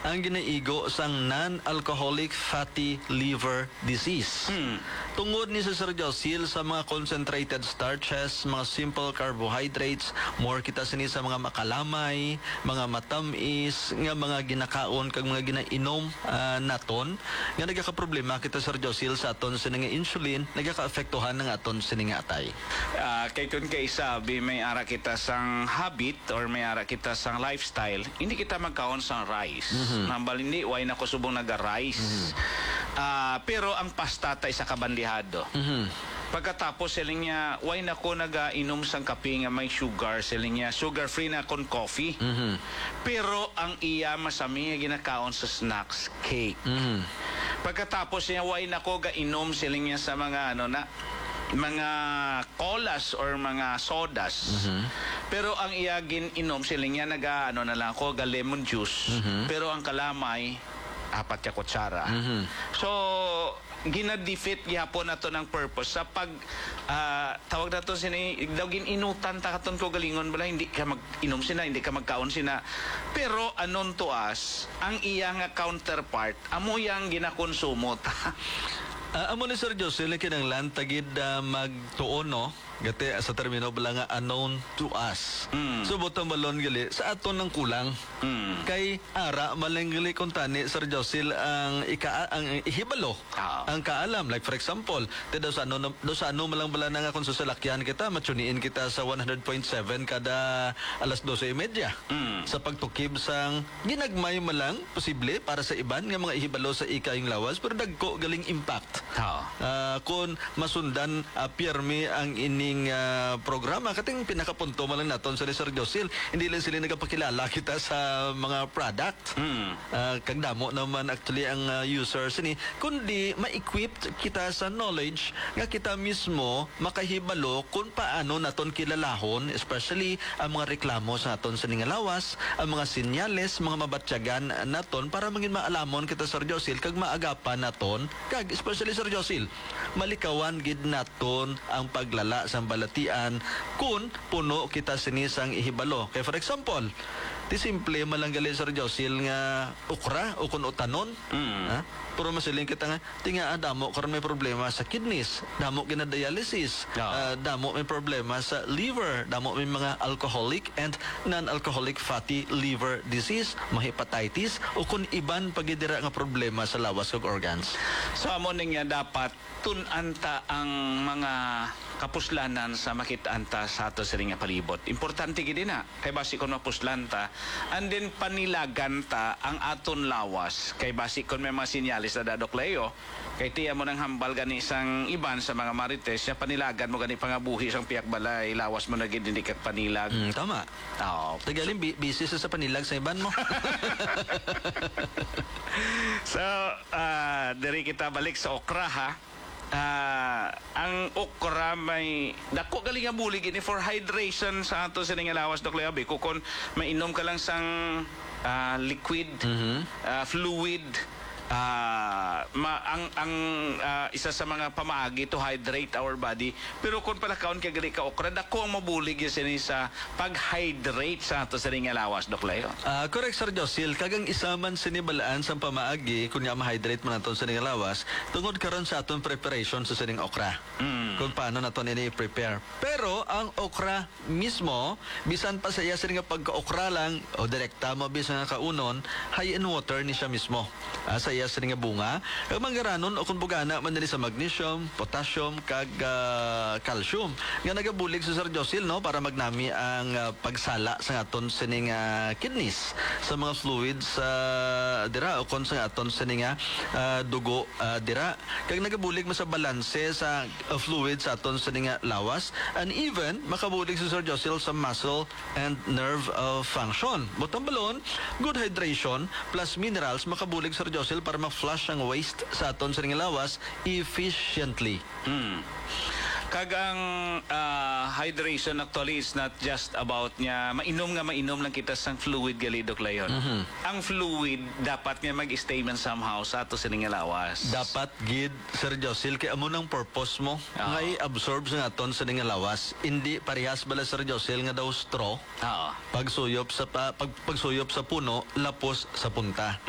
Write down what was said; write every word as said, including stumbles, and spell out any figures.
ang ginaigo sang non-alcoholic fatty liver disease. Hmm. Tungod ni sa Sir Josil sa mga concentrated starches, mga simple carbohydrates, more kita sini sa mga makalamay, mga matamis, nga mga ginakaon kag mga ginainom uh, naton, nga nagaka-problema kita Sir Josil sa aton sini nga insulin, nagaka-apektuhan ng aton sini nga atay. Uh, kay kun kay sabi may ara kita sang habit or may ara kita sang lifestyle, hindi kita magkaon sang rice. Mm-hmm. Nambal hindi, why na ko subong naga-rice. Mm-hmm. Uh, pero ang pasta tay sa kabandihado. Mm-hmm. Pagkatapos siling niya, why na ko naga-inom sang kape nga may sugar, siling niya, sugar-free na kon coffee. Mm-hmm. Pero ang iya masami nga ginakaon sa snacks, cake. Mm-hmm. Pagkatapos niya, why na ko ga-inom siling niya sa mga ano na, mga colas or mga sodas. Mm-hmm. Pero ang iya gin-inom siling niya, naga, ano na lang ko, ga lemon juice. Mm-hmm. Pero ang kalamay, apat ka kutsara. Mm-hmm. So, gina-defeat gihapon nato ng purpose sa pag uh, tawag nato sini daw gininutan ta katon ko galingon bala hindi ka mag-inom sina, hindi ka magkaon sina, pero anon to us ang iya nga counterpart amo yang ginakonsumo ta. uh, amo ni Sir Josel kinanglan tagid uh, magtuon no gati sa termino bala nga unknown to us. Mm. So bottom balon gali sa aton ng kulang. Mm. Kay ara malenggali kung tani Sir Josil ang ika ang ihibalo. Oh. Ang kaalam like for example, te daw sa ano daw sa ano malang bala na nga kung sasalakyan kita matuniin kita sa one hundred point seven kada alas dose thirty. Mm. Sa pagtukib sang ginagmay malang posible para sa iban nga mga ihibalo sa ikayong lawas pero dagko galing impact. Oh. Uh, kung masundan uh, pirmi ang ini Uh, programa kating pinakapunto man lang naton sa Sir Josil, hindi lang sila nagapakilala kita sa mga product. Mm. Uh, kag damo naman actually ang uh, users ni kundi ma-equipped kita sa knowledge nga kita mismo makahibalo kung paano naton kilalahon especially ang mga reklamo sa naton sa ningalawas, ang mga sinyales, mga mabatyagan naton para mangin maalamon kita Sir Josil kag maagapan naton kag especially Sir Josil malikawan gid naton ang paglala sa balatian kung puno kita sinisang ihibalo. Kaya for example, ti simple malanggali Sir Josil nga ukra o kun utanon. Mm. Ha? Puro masiling kita nga tinga damo karon may problema sa kidneys, damo gina dialysis, oh. uh, damo may problema sa liver, damo may mga alcoholic and non-alcoholic fatty liver disease, mga hepatitis o kun iban pagidira nga problema sa lawas kag organs. So amo ning nga dapat tunanta ang mga kapuslanan sa makitaanta sa ato sa nga palibot. Importante gid na kay basi kon mapuslanta and then panilagan ta ang aton lawas kay basi kon may mga sinyalis na dadok Leo kay tiya mo nang hambal gani sang iban sa mga marites siya panilagan mo gani pangabuhi sang piyak balay lawas mo na gid hindi kat panilag. Mm, tama. Oh, tagaling busy sa panilag sa iban mo. So, uh, diri kita balik sa okra ha. Uh, ang okra may dako galing nga bulig ini for hydration sa ato sa nga lawas dok Leo kung mainom ka lang sang uh, liquid, mm-hmm. uh, fluid uh, ma, ang ang uh, isa sa mga pamaagi to hydrate our body pero kung pala kaon kay gali ka okra dako ang mabulig yun sini sa pag-hydrate sa ato sa nga lawas dok Leo. Uh, correct Sir Josil kagang isaman sinibalaan sa pamaagi kunya ma-hydrate man naton sa nga lawas tungod karon sa aton preparation sa sining okra. Mm. Kung paano naton ini i-prepare. Pero ang okra mismo bisan pa sa iya sining pagka-okra lang o direkta mo bisan nga kaunon high in water ni siya mismo. Uh, sa iya sining bunga kag manggaranon o kun bugana man dili sa magnesium, potassium kag uh, calcium nga nagabulig sa Sir Josil no para magnami ang uh, pagsala sa aton sining uh, kidneys sa mga fluids sa uh, dira o kon sa aton sining uh, dugo uh, dira kag nagabulig mo sa balanse sa uh, fluids sa aton sining lawas and even makabulig sa Sir Josil sa muscle and nerve uh, function. Bottom balon, good hydration plus minerals makabulig Sir Josil para ma-flush ang waste sa aton sa lawas efficiently. Mm. Kagang uh, hydration actually is not just about niya mainom nga mainom lang kita sang fluid gali dok Leon. Mm-hmm. Ang fluid dapat nga mag-stay man somehow sa ato sa lawas. Dapat gid Sir Josil kay amo nang purpose mo oh. nga i-absorb sa aton sa lawas. Hindi parehas bala Sir Josil nga daw straw. Oh. Pagsuyop sa pa, pag, pagsuyop sa puno lapos sa punta.